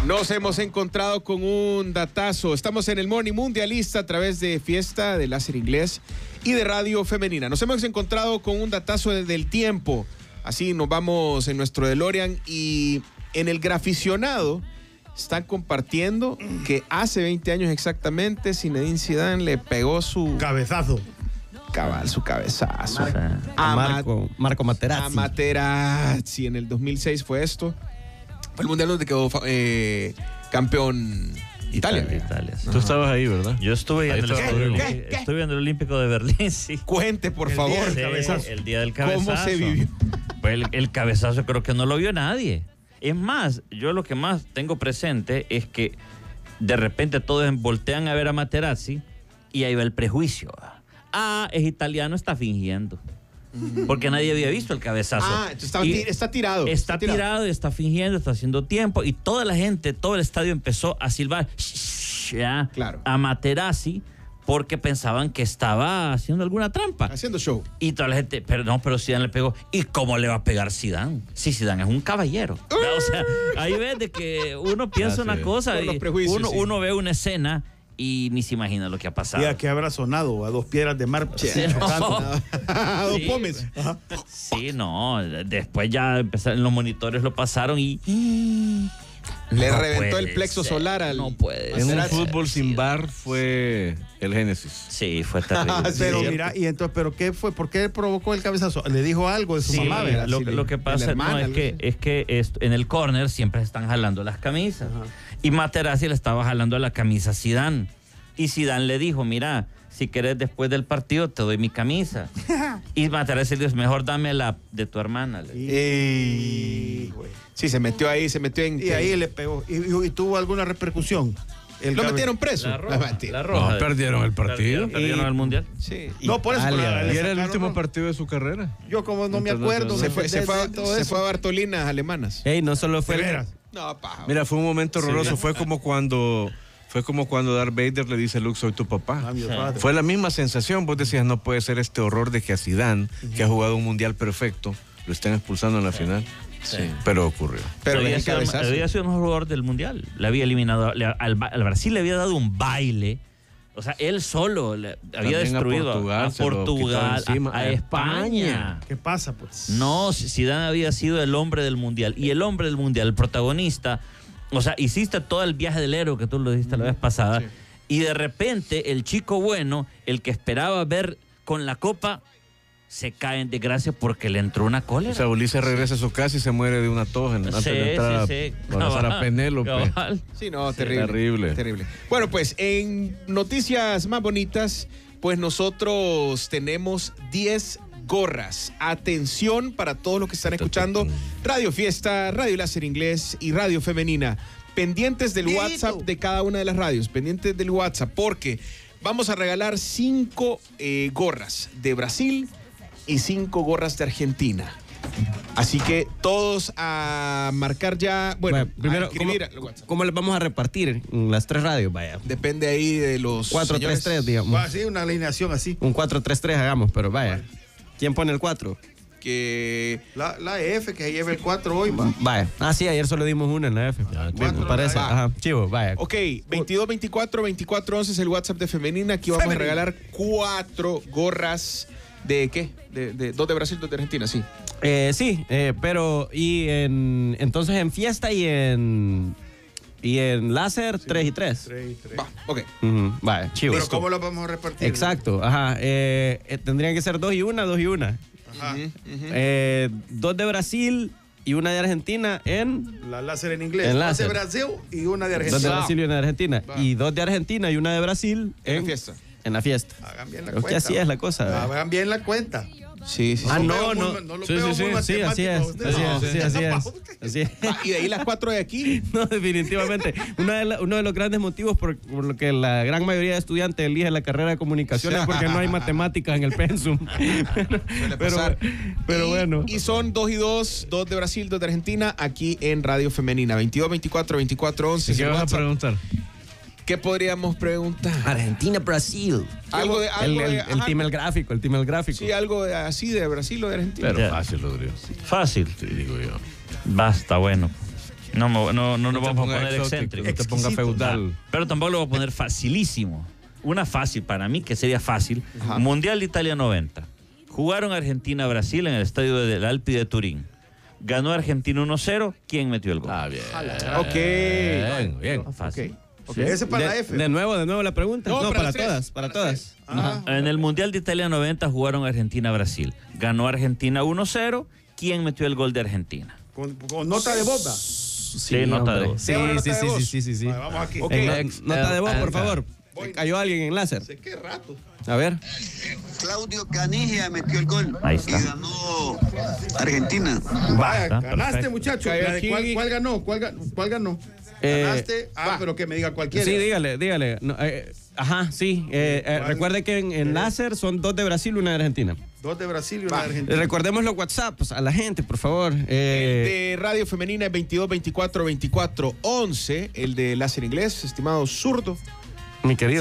Nos hemos encontrado con un datazo. Estamos en el Morning Mundialista a través de Fiesta, de Láser Inglés y de Radio Femenina. Nos hemos encontrado con un datazo del tiempo. Así nos vamos en nuestro DeLorean y en el Graficionado están compartiendo que hace 20 años exactamente Zinedine Zidane le pegó su cabezazo. Cabal, su cabezazo. Marco Materazzi. A Materazzi. En el 2006 fue esto. Fue el mundial donde quedó campeón Italia. Sí. Tú estabas ahí, ¿verdad? Yo estuve en el Olímpico de Berlín, sí. Cuente, por favor. El día del cabezazo. ¿Cómo se vivió? Pues el cabezazo creo que no lo vio nadie. Es más, yo lo que más tengo presente es que de repente todos voltean a ver a Materazzi y ahí va el prejuicio. Es italiano, está fingiendo. Porque nadie había visto el cabezazo. Está tirado. Está tirado y está fingiendo, está haciendo tiempo. Y toda la gente, todo el estadio empezó a silbar claro, a Materazzi porque pensaban que estaba haciendo alguna trampa. Haciendo show. Y toda la gente, pero Zidane le pegó. ¿Y cómo le va a pegar Zidane? Sí, Zidane es un caballero. O sea, ahí ves de que uno piensa una cosa, y uno ve una escena y ni se imagina lo que ha pasado. ¿Y a qué habrá sonado? A dos piedras de mar. A dos pomes. Sí, no. Después ya empezaron, los monitores lo pasaron y le reventó el plexo solar al... No puede ser. En un fútbol sin VAR fue el génesis. Sí, fue terrible. Pero mira, y entonces, ¿pero qué fue? ¿Por qué provocó el cabezazo? ¿Le dijo algo de su mamá? Lo que pasa es que en el córner siempre están jalando las camisas. Ajá. Y Materazzi le estaba jalando la camisa a Zidane. Y Zidane le dijo, mira, si querés después del partido te doy mi camisa. Y Materazzi le dijo, mejor dame la de tu hermana. Sí, se metió ahí, Y ahí le pegó. ¿Y tuvo alguna repercusión? ¿Lo metieron preso? La roja. No, perdieron el partido. Perdieron el mundial. Sí. No, por eso. Y era el último partido de su carrera. Yo como no me acuerdo. Se fue a Bartolinas alemanas. No solo fue... No, paja. Mira, fue un momento horroroso. Fue como cuando Darth Vader le dice a Luke, soy tu papá. Fue la misma sensación. Vos decías, no puede ser este horror de que a Zidane, que ha jugado un mundial perfecto, lo estén expulsando en la final. Sí. Pero ocurrió. Pero había sido el mejor jugador del mundial. Le había eliminado al Brasil, le había dado un baile. O sea, él solo había destruido a Portugal, a España. ¿Qué pasa, pues? No, Zidane había sido el hombre del mundial. Y el hombre del mundial, el protagonista. O sea, hiciste todo el viaje del héroe que tú lo dijiste la vez pasada. Sí. Y de repente, el chico bueno, el que esperaba ver con la copa, se cae en desgracia porque le entró una cólera. O sea, Ulises regresa a su casa y se muere de una tos antes de entrar a Penélope. Sí, no, terrible. Bueno, pues en noticias más bonitas, pues nosotros tenemos 10 gorras. Atención para todos los que están escuchando Radio Fiesta, Radio Láser Inglés y Radio Femenina. Pendientes del WhatsApp de cada una de las radios, pendientes del WhatsApp, porque vamos a regalar 5 gorras de Brasil y 5 gorras de Argentina. Así que todos a marcar ya. Bueno, primero, ¿cómo les vamos a repartir en las 3 radios? Vaya. Depende ahí de los 4-3-3, digamos. Sí, una alineación así. Un 4-3-3 hagamos, pero vaya. ¿Quién pone el 4? Que la F, que lleve el 4 hoy, va. Vaya. Sí, ayer solo dimos una en la F. Me parece. Ajá, chivo, vaya. Ok, 22-24-24-11 es el WhatsApp de Femenina. Aquí vamos a regalar 4 gorras. ¿De qué? De 2 de Brasil, 2 de Argentina, sí. Sí, pero entonces en Fiesta y en Láser, 3 y 3. 3 y 3. Va, ok. Vale, chivo. Pero ¿cómo lo vamos a repartir? Exacto, ajá. Tendrían que ser 2 y 1, 2 y 1. Ajá. 2 de Brasil y 1 de Argentina en... La Láser en inglés. 2 de Brasil y 1 de Argentina. 2 de Brasil y 1 de Argentina. Y 2 de Argentina y 1 de Brasil en Fiesta. En la Fiesta. Hagan bien la cuenta. Así es la cosa. Hagan bien la cuenta. Sí. No Sí, así es. ¿Y de ahí las 4 de aquí? No, definitivamente. Uno de los grandes motivos por lo que la gran mayoría de estudiantes eligen la carrera de comunicación es porque no hay matemáticas en el pensum. Pero bueno. Y son 2 y 2, 2 de Brasil, 2 de Argentina, aquí en Radio Femenina. 22-24-24-11. ¿Qué vas a preguntar? ¿Qué podríamos preguntar? Argentina, Brasil. El team el gráfico. Sí, algo así de Brasil o de Argentina. Pero fácil, Rodrigo. Fácil. Sí, digo yo. Basta, bueno. No nos vamos a poner excéntrico. No te ponga feudal. Pero tampoco lo voy a poner facilísimo. Una fácil, para mí que sería fácil. Ajá. Mundial de Italia 90. Jugaron Argentina-Brasil en el estadio del Alpi de Turín. Ganó Argentina 1-0. ¿Quién metió el gol? Bien. Ok. Bien. Fácil. Okay. Ese es para la F. De nuevo la pregunta. No, para todas. En el Mundial de Italia 90 jugaron Argentina-Brasil. Ganó Argentina 1-0. ¿Quién metió el gol de Argentina? Con nota de voz. Sí, nota de voz. Sí. Vale, vamos aquí. Okay. Nota de voz, por favor. ¿Cayó alguien en láser? Sé qué rato. A ver. Claudio Caniggia metió el gol. Ahí está. Y ganó Argentina. Vaya, ganaste, perfecto. muchacho. ¿Cuál ganó? ¿Cuál ganó? ¿Ganaste? Pero que me diga cualquiera. Sí, dígale. No, sí. Recuerde que en láser son 2 de Brasil y 1 de Argentina. 2 de Brasil y 1 de Argentina. Recordemos los WhatsApps a la gente, por favor. El de Radio Femenina es 22 24 24 11. El de láser inglés, estimado zurdo. Mi querido.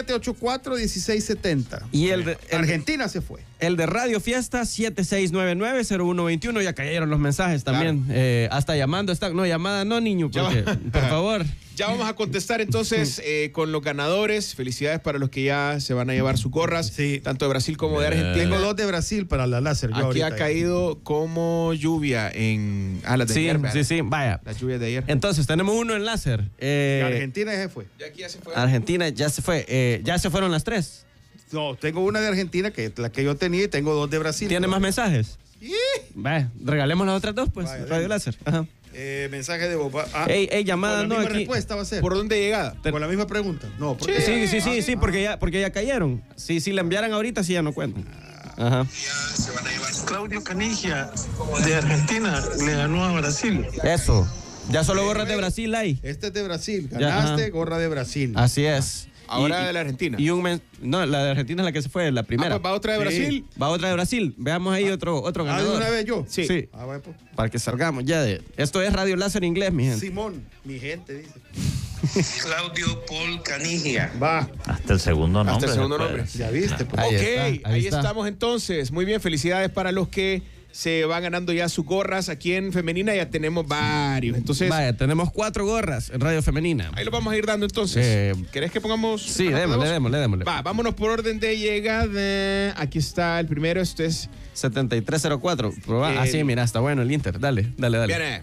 7784-1670. Y el de Argentina se fue. El de Radio Fiesta, 7699-0121. Ya cayeron los mensajes también. Claro. Hasta llamando está. No, llamada no, niño, porque, por favor. Ya vamos a contestar entonces con los ganadores. Felicidades para los que ya se van a llevar sus gorras, tanto de Brasil como de Argentina. Tengo 2 de Brasil para la láser. Aquí ha caído como lluvia en las de ayer. Sí, vaya. Las lluvias de ayer. Entonces, tenemos 1 en láser. Argentina ya se fue. Ya se fue. Argentina ya se fue. Ya se fueron las 3. No, tengo una de Argentina, que es la que yo tenía, y tengo 2 de Brasil. ¿Tiene más mensajes? Vaya, regalemos las otras 2, pues. Vaya, Radio láser. Ajá. Mensaje de voz. Llamada con la misma respuesta va a ser. ¿Por dónde llegada? Con la misma pregunta. No, porque sí, porque ya cayeron. Si la enviaran ahorita, sí ya no cuentan. Ajá. Claudio Caniggia de Argentina le ganó a Brasil. Eso. Ya solo gorras de Brasil hay. Este es de Brasil. Ganaste, gorra de Brasil. Así es. Ahora de la Argentina. No, la de Argentina es la que se fue, la primera. Pues va otra de Brasil. Va otra de Brasil. Veamos ahí otro ganador. ¿De una vez yo? Sí. Bueno, pues. Para que salgamos ya de... Esto es Radio Láser Inglés, mi gente. Simón, mi gente, dice. Claudio Paul Caniggia. Va. Hasta el segundo nombre. Hasta el segundo nombre. Ya viste. Pues. Ahí estamos entonces. Muy bien, felicidades para los que se van ganando ya sus gorras. Aquí en Femenina ya tenemos varios. Entonces, vaya, tenemos 4 gorras en Radio Femenina. Ahí lo vamos a ir dando entonces. ¿Querés que pongamos? Sí, démosle. Vámonos por orden de llegada. Aquí está el primero. Esto es 7304. Sí, mira, está bueno el Inter. Dale. Viene.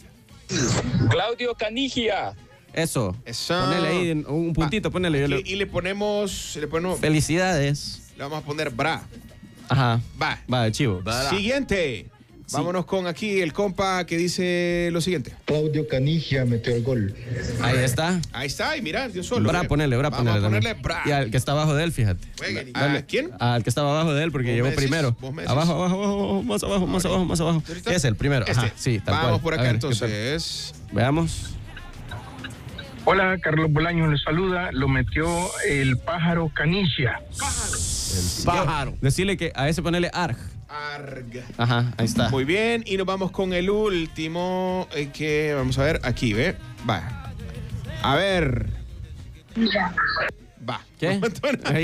Claudio Caniggia. Eso. Ponele ahí un puntito, ponele. Y le ponemos. Felicidades. Le vamos a poner bra. Ajá. Va, chivo. Siguiente. Sí. Vámonos con aquí el compa que dice lo siguiente. Claudio Caniggia metió el gol. Ahí está. Y mira, yo solo. Bra, ponele. Vamos a ponerle bra. Y al que está abajo de él, fíjate. ¿A quién? Al que estaba abajo de él, porque llegó primero. Abajo, más abajo. Es el primero. Ajá, sí, tal cual. Vamos por acá entonces. Veamos. Hola, Carlos Bolaño les saluda. Lo metió el pájaro Caniggia. El pájaro. Decirle que a ese ponele Arg. Ajá, ahí está. Muy bien, y nos vamos con el último que vamos a ver aquí, ¿ve? Va. A ver. Va. ¿Qué? Ahí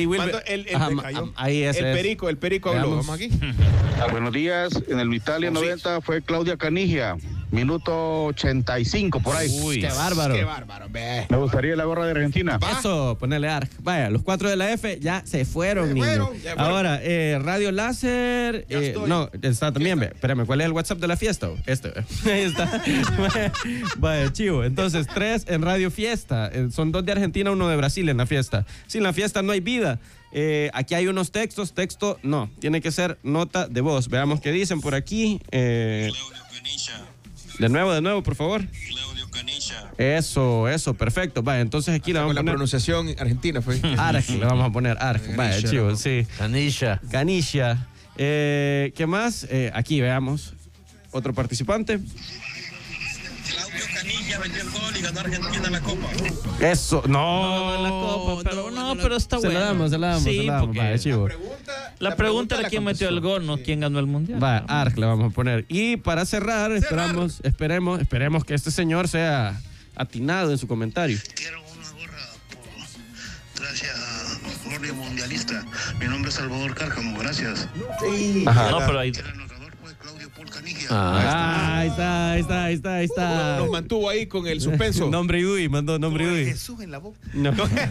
el perico habló. Vamos aquí. Buenos días. En el Italia 90 fue Claudia Caniggia. Minuto 85 por ahí. Uy, qué bárbaro. Ve. Me gustaría la gorra de Argentina. Eso, ponerle ARC. Vaya, los 4 de la F ya se fueron, niños. Ahora, Radio Láser. No, está también. Espérame, ¿cuál es el WhatsApp de la fiesta? Ahí está. Vaya, chivo. Entonces, 3 en Radio Fiesta. Son 2 de Argentina, 1 de Brasil en la fiesta. Sin la fiesta no hay vida. Aquí hay unos textos. Texto, no. Tiene que ser nota de voz. Veamos qué dicen por aquí. Claudio Caniggia. De nuevo, por favor. Claudio Caniggia. Eso, perfecto. Vaya, entonces aquí le vamos a poner... la pronunciación argentina fue. Arg, le vamos a poner Arg. Vaya, chivo, sí. Caniggia. ¿Qué más? Aquí veamos. Otro participante. Claudio Caniggia metió el gol y ganó Argentina la Copa. Eso, no la Copa, pero está bueno. Se la damos. Sí, porque vaya, chivo. La pregunta era quién metió el gol, no quién ganó el mundial. Va, Arg le vamos a poner. Y para cerrar, esperemos que este señor sea atinado en su comentario. Quiero una gorra gracias a Gloria Mundialista. Mi nombre es Salvador Cárcamo, gracias. Ajá. No, pero ahí... El anotador fue Claudio Paul Caniggia. Ahí está. Nos mantuvo ahí con el suspenso. Nombre y Dui, mandó nombre y Dui. Jesús en la boca. No,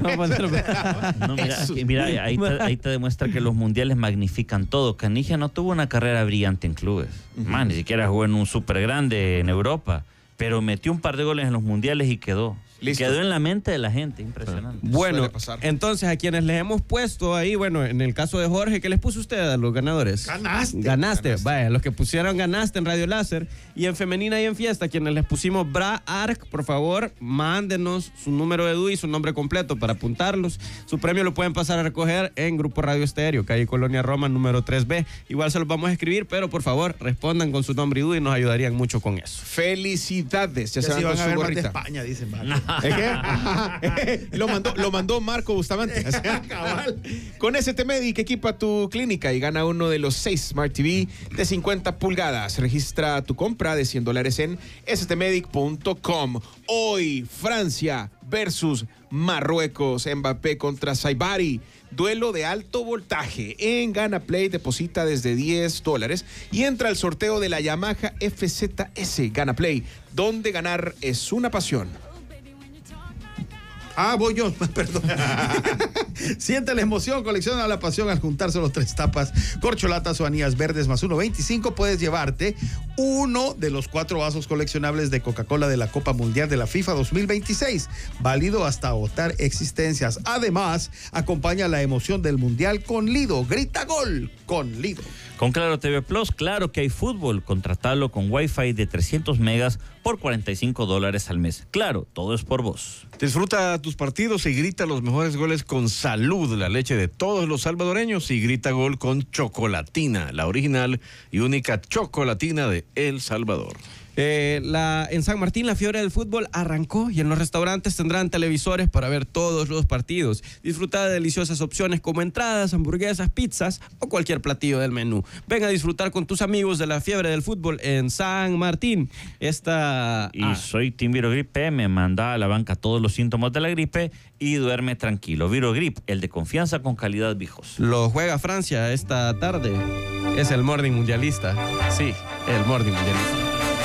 mira, ahí te demuestra que los mundiales magnifican todo. Canigia no tuvo una carrera brillante en clubes. Ni siquiera jugó en un súper grande en Europa. Pero metió un par de goles en los mundiales y quedó. Listo. Quedó en la mente de la gente, impresionante. Bueno, entonces a quienes les hemos puesto ahí, bueno, en el caso de Jorge, ¿qué les puso usted a los ganadores? Ganaste. Vaya, los que pusieron ganaste en Radio Láser. Y en Femenina y en Fiesta, quienes les pusimos Bra Arc, por favor, mándenos su número de DUI, su nombre completo para apuntarlos. Su premio lo pueden pasar a recoger en Grupo Radio Estéreo, calle Colonia Roma, número 3B. Igual se los vamos a escribir, pero por favor, respondan con su nombre y DUI, nos ayudarían mucho con eso. Felicidades. Ya se van a ver más de España, dicen. Lo mandó Marco Bustamante. Con STMedic equipa tu clínica y gana uno de los 6 Smart TV de 50 pulgadas. Registra tu compra de $100 en stmedic.com. Hoy Francia versus Marruecos. Mbappé contra Saibari. Duelo de alto voltaje. En Gana Play deposita desde $10 y entra al sorteo de la Yamaha FZS Gana Play, donde ganar es una pasión. Voy yo, perdón. Siente la emoción, colecciona la pasión al juntarse los 3 tapas, corcholatas o anillas verdes más 1.25. Puedes llevarte uno de los 4 vasos coleccionables de Coca-Cola de la Copa Mundial de la FIFA 2026, válido hasta agotar existencias. Además, acompaña la emoción del Mundial con Lido. Grita gol con Lido. Con Claro TV Plus, claro que hay fútbol. Contratalo con Wi-Fi de 300 megas por $45 al mes. Claro, todo es por vos. Disfruta tus partidos y grita los mejores goles con Salud, la leche de todos los salvadoreños, y grita gol con Chocolatina, la original y única chocolatina de El Salvador. En San Martín la fiebre del fútbol arrancó y en los restaurantes tendrán televisores para ver todos los partidos. Disfruta de deliciosas opciones como entradas, hamburguesas, pizzas o cualquier platillo del menú. Ven a disfrutar con tus amigos de la fiebre del fútbol en San Martín. Soy Team Virogrip, me manda a la banca todos los síntomas de la gripe y duerme tranquilo. Virogrip, el de confianza con calidad viejos. Lo juega Francia esta tarde. Es el Morning Mundialista. Sí, el Morning Mundialista.